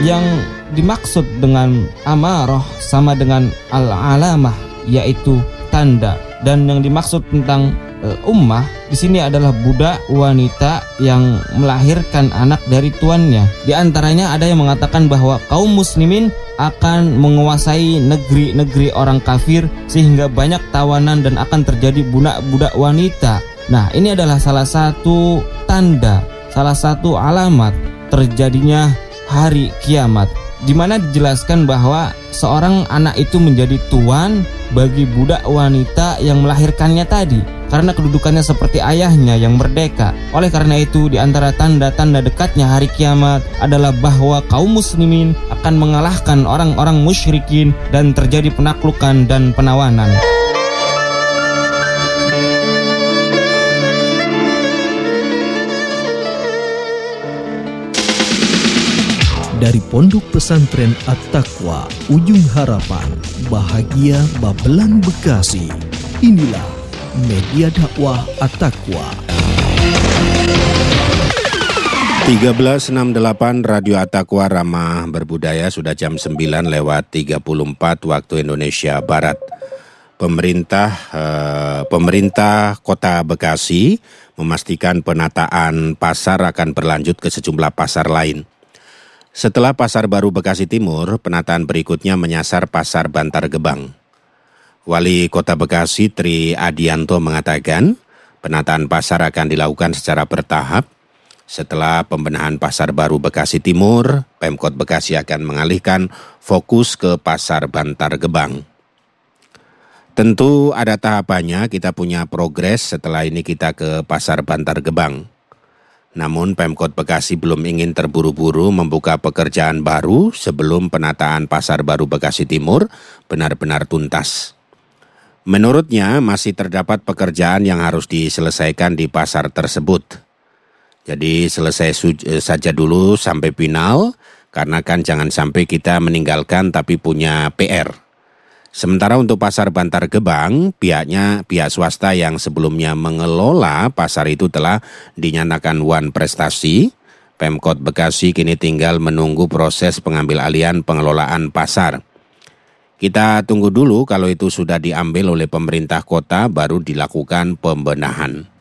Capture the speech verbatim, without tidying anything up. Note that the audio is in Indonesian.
Yang dimaksud dengan amarah sama dengan al-alamah, yaitu tanda. Dan yang dimaksud tentang e, ummah di sini adalah budak wanita yang melahirkan anak dari tuannya. Di antaranya ada yang mengatakan bahwa kaum muslimin akan menguasai negeri-negeri orang kafir sehingga banyak tawanan dan akan terjadi budak-budak wanita. Nah, ini adalah salah satu tanda, salah satu alamat terjadinya hari kiamat, di mana dijelaskan bahwa seorang anak itu menjadi tuan bagi budak wanita yang melahirkannya tadi, karena kedudukannya seperti ayahnya yang merdeka. Oleh karena itu, di antara tanda-tanda dekatnya hari kiamat adalah bahwa kaum muslimin akan mengalahkan orang-orang musyrikin dan terjadi penaklukan dan penawanan. Dari Pondok Pesantren At-Taqwa, Ujung Harapan, Bahagia Babelan, Bekasi. Inilah media dakwah At-Taqwa. tiga belas enam puluh delapan Radio At-Taqwa Ramah Berbudaya, sudah jam sembilan lewat tiga puluh empat waktu Indonesia Barat. Pemerintah eh, pemerintah Kota Bekasi memastikan penataan pasar akan berlanjut ke sejumlah pasar lain. Setelah Pasar Baru Bekasi Timur, penataan berikutnya menyasar Pasar Bantar Gebang. Wali Kota Bekasi Tri Adianto mengatakan, penataan pasar akan dilakukan secara bertahap. Setelah pembenahan Pasar Baru Bekasi Timur, Pemkot Bekasi akan mengalihkan fokus ke Pasar Bantar Gebang. Tentu ada tahapannya, kita punya progres, setelah ini kita ke Pasar Bantar Gebang. Namun Pemkot Bekasi belum ingin terburu-buru membuka pekerjaan baru sebelum penataan Pasar Baru Bekasi Timur benar-benar tuntas. Menurutnya masih terdapat pekerjaan yang harus diselesaikan di pasar tersebut. Jadi selesai su- saja dulu sampai final, karena kan jangan sampai kita meninggalkan tapi punya P R. Sementara untuk Pasar Bantar Gebang, pihaknya pihak swasta yang sebelumnya mengelola pasar itu telah dinyatakan wan prestasi. Pemkot Bekasi kini tinggal menunggu proses pengambil alihan pengelolaan pasar. Kita tunggu dulu, kalau itu sudah diambil oleh pemerintah kota baru dilakukan pembenahan.